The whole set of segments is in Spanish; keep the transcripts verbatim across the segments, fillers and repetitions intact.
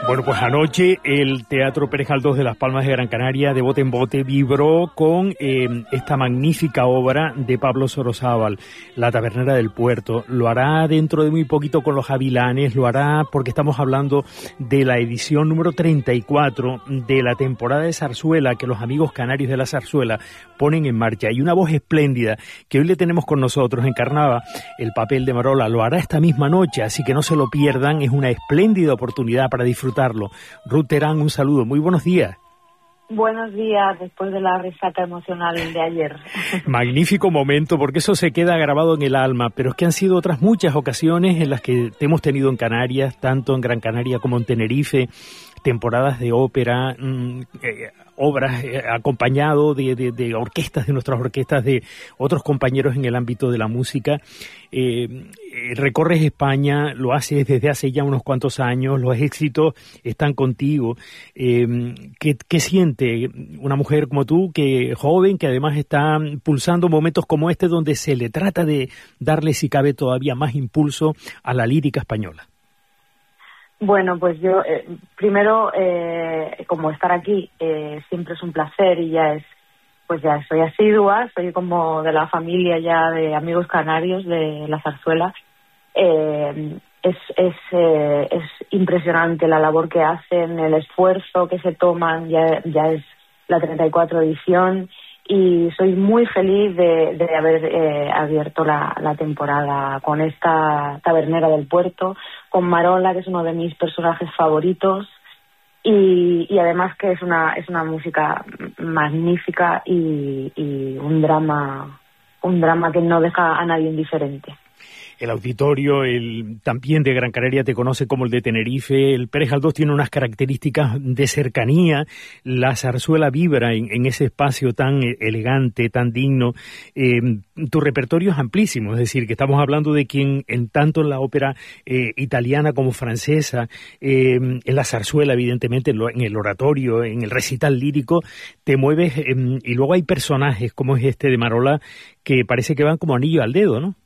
Bueno, pues anoche el Teatro Pérez Galdós de Las Palmas de Gran Canaria, de bote en bote, vibró con eh, esta magnífica obra de Pablo Sorozábal, La Tabernera del Puerto. Lo hará dentro de muy poquito con los Gavilanes, lo hará porque estamos hablando de la edición número treinta y cuatro de la temporada de zarzuela que los amigos canarios de la zarzuela ponen en marcha. Y una voz espléndida que hoy le tenemos con nosotros, encarnaba el papel de Marola, lo hará esta misma noche, así que no se lo pierdan, es una espléndida oportunidad para disfrutar. Ruth Terán, un saludo, muy buenos días. Buenos días, después de la resaca emocional de ayer. Magnífico momento, porque eso se queda grabado en el alma, pero es que han sido otras muchas ocasiones en las que te hemos tenido en Canarias, tanto en Gran Canaria como en Tenerife, temporadas de ópera, mmm, eh, obras eh, acompañado de, de, de orquestas, de nuestras orquestas, de otros compañeros en el ámbito de la música. Eh, eh, recorres España, lo haces desde hace ya unos cuantos años, los éxitos están contigo. Eh, ¿qué, ¿Qué siente una mujer como tú, que joven, que además está pulsando momentos como este donde se le trata de darle, si cabe, todavía más impulso a la lírica española? Bueno, pues yo, eh, primero, eh, como estar aquí eh, siempre es un placer y ya es, pues ya soy asidua, soy como de la familia ya de amigos canarios de la zarzuela. Eh, es, es, eh, es impresionante la labor que hacen, el esfuerzo que se toman, ya, ya es la treinta y cuatro edición y soy muy feliz de, de haber eh, abierto la, la temporada con esta Tabernera del Puerto, con Marola, que es uno de mis personajes favoritos, y, y además que es una es una música magnífica y, y un drama un drama que no deja a nadie indiferente. El auditorio, el también de Gran Canaria te conoce como el de Tenerife. El Pérez Galdós tiene unas características de cercanía. La zarzuela vibra en, en ese espacio tan elegante, tan digno. Eh, tu repertorio es amplísimo, es decir, que estamos hablando de quien en tanto en la ópera eh, italiana como francesa, eh, en la zarzuela, evidentemente, en, lo, en el oratorio, en el recital lírico, te mueves. Eh, y luego hay personajes como es este de Marola que parece que van como anillo al dedo, ¿no?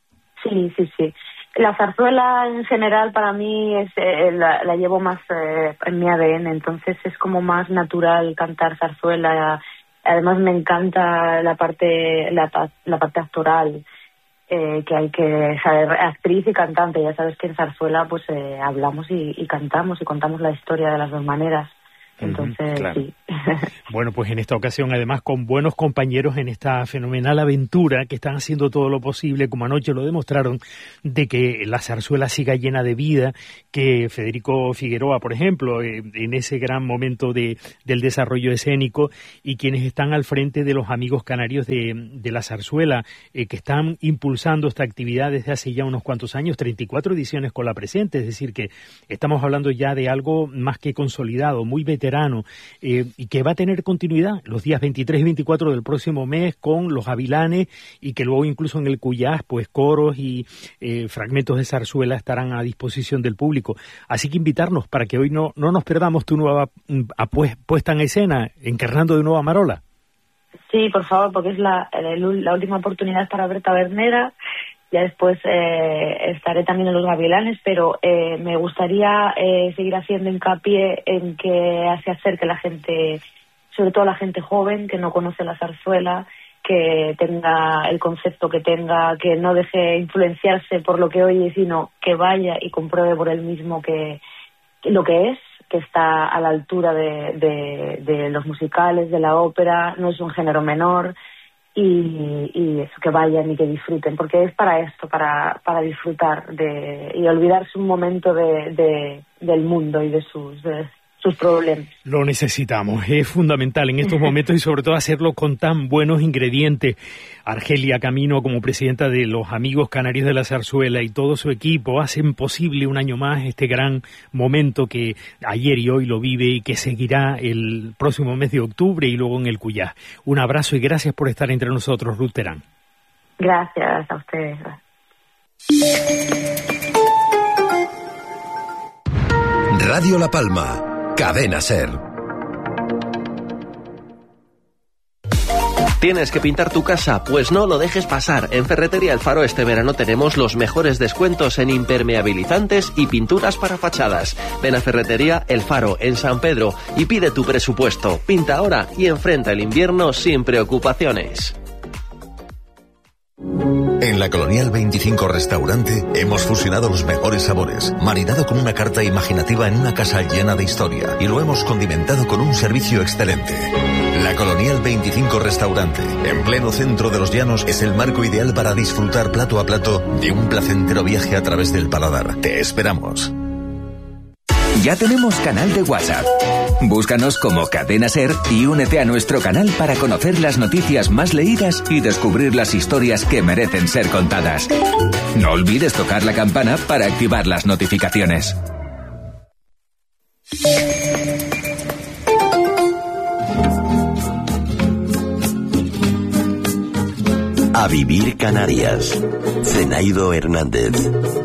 Sí, sí, sí. La zarzuela en general para mí es eh, la, la llevo más eh, en mi A D N, entonces es como más natural cantar zarzuela. Además me encanta la parte la, la parte actoral, eh, que hay que saber, actriz y cantante. Ya sabes que en zarzuela pues eh, hablamos y, y cantamos y contamos la historia de las dos maneras. Entonces, uh-huh, claro. Sí. Bueno, pues en esta ocasión, además, con buenos compañeros en esta fenomenal aventura que están haciendo todo lo posible, como anoche lo demostraron, de que la zarzuela siga llena de vida, que Federico Figueroa, por ejemplo, eh, en ese gran momento de, del desarrollo escénico, y quienes están al frente de los amigos canarios de, de la zarzuela, eh, que están impulsando esta actividad desde hace ya unos cuantos años, treinta y cuatro ediciones con la presente, es decir, que estamos hablando ya de algo más que consolidado, muy veterano, Eh, y que va a tener continuidad los días veintitrés y veinticuatro del próximo mes con los Gavilanes, y que luego incluso en el Cuyás pues coros y eh, fragmentos de zarzuela estarán a disposición del público. Así que invitarnos para que hoy no, no nos perdamos tu nueva apuesta, puesta en escena, encarnando de nuevo a Marola. Sí, por favor, porque es la, la última oportunidad para ver Tabernera. Ya después eh, estaré también en los Gavilanes, pero eh, me gustaría eh, seguir haciendo hincapié en que se acerque la gente, sobre todo la gente joven que no conoce la zarzuela, que tenga el concepto que tenga, que no deje influenciarse por lo que oye, sino que vaya y compruebe por él mismo que, que lo que es, que está a la altura de, de, de los musicales, de la ópera, no es un género menor. Y, y eso, que vayan y que disfruten, porque es para esto, para para disfrutar de y olvidarse un momento de, de del mundo y de sus de sus problemas. Lo necesitamos, es fundamental en estos momentos y sobre todo hacerlo con tan buenos ingredientes. Argelia Camino, como presidenta de los Amigos Canarios de la Zarzuela, y todo su equipo hacen posible un año más este gran momento que ayer y hoy lo vive y que seguirá el próximo mes de octubre y luego en el Cuyás. Un abrazo y gracias por estar entre nosotros, Ruth Terán. Gracias a ustedes. Radio La Palma, Cadena SER. ¿Tienes que pintar tu casa? Pues no lo dejes pasar. En Ferretería El Faro este verano tenemos los mejores descuentos en impermeabilizantes y pinturas para fachadas. Ven a Ferretería El Faro en San Pedro y pide tu presupuesto. Pinta ahora y enfrenta el invierno sin preocupaciones. En la Colonial veinticinco Restaurante hemos fusionado los mejores sabores, marinado con una carta imaginativa en una casa llena de historia, y lo hemos condimentado con un servicio excelente. La Colonial veinticinco Restaurante, en pleno centro de los Llanos, es el marco ideal para disfrutar plato a plato de un placentero viaje a través del paladar. Te esperamos. Ya tenemos canal de WhatsApp. Búscanos como Cadena Ser y únete a nuestro canal para conocer las noticias más leídas y descubrir las historias que merecen ser contadas. No olvides tocar la campana para activar las notificaciones. A vivir Canarias. Zenaido Hernández.